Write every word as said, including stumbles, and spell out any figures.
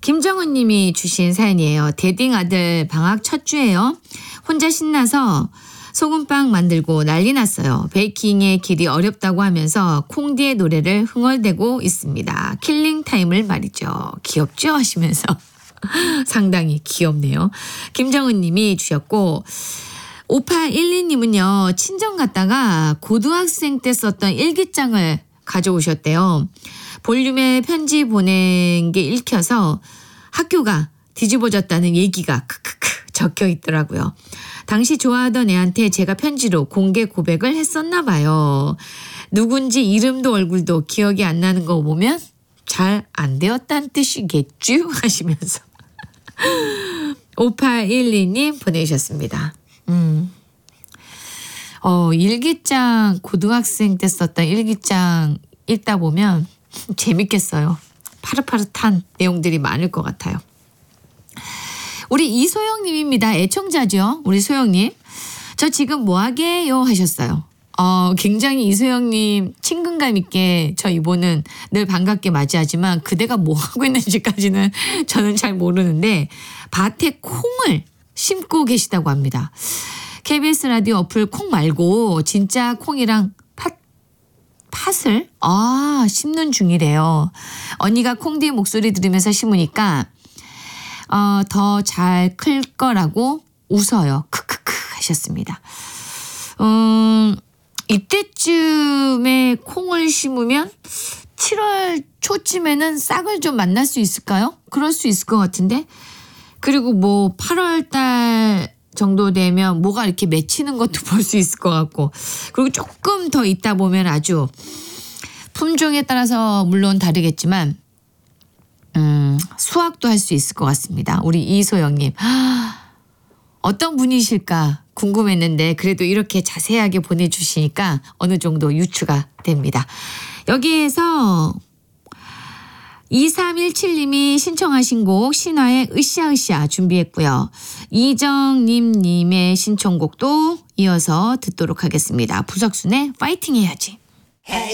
김정은 님이 주신 사연이에요. 대딩 아들 방학 첫 주예요. 혼자 신나서 소금빵 만들고 난리 났어요. 베이킹의 길이 어렵다고 하면서 콩디의 노래를 흥얼대고 있습니다. 킬링 타임을 말이죠. 귀엽죠? 하시면서 상당히 귀엽네요. 김정은 님이 주셨고 오팔일이 님은요. 친정 갔다가 고등학생 때 썼던 일기장을 가져오셨대요. 볼륨에 편지 보낸 게 읽혀서 학교가 뒤집어졌다는 얘기가 크크크 적혀 있더라고요. 당시 좋아하던 애한테 제가 편지로 공개 고백을 했었나 봐요. 누군지 이름도 얼굴도 기억이 안 나는 거 보면 잘 안 되었다는 뜻이겠죠? 하시면서 오팔일이 님 보내주셨습니다. 음. 어, 일기장, 고등학생 때 썼던 일기장 읽다 보면 재밌겠어요. 파릇파릇한 내용들이 많을 것 같아요. 우리 이소영님입니다. 애청자죠. 우리 소영님. 저 지금 뭐하게요 하셨어요. 어, 굉장히 이소영님 친근감 있게 저 이번은 늘 반갑게 맞이하지만 그대가 뭐하고 있는지까지는 저는 잘 모르는데 밭에 콩을 심고 계시다고 합니다. 케이비에스 라디오 어플 콩 말고 진짜 콩이랑 팥, 팥을 아 심는 중이래요. 언니가 콩디 목소리 들으면서 심으니까 어, 더 잘 클 거라고 웃어요. 크크크 하셨습니다. 음, 이때쯤에 콩을 심으면 칠월 초쯤에는 싹을 좀 만날 수 있을까요? 그럴 수 있을 것 같은데. 그리고 뭐 팔월 달 정도 되면 뭐가 이렇게 맺히는 것도 볼 수 있을 것 같고. 그리고 조금 더 있다 보면 아주 품종에 따라서 물론 다르겠지만 음, 수확도 할 수 있을 것 같습니다. 우리 이소영님. 어떤 분이실까 궁금했는데 그래도 이렇게 자세하게 보내주시니까 어느 정도 유추가 됩니다. 여기에서 이삼일칠 님이 신청하신 곡 신화의 으쌰으쌰 준비했고요. 이정님 님의 신청곡도 이어서 듣도록 하겠습니다. 부석순의 파이팅 해야지.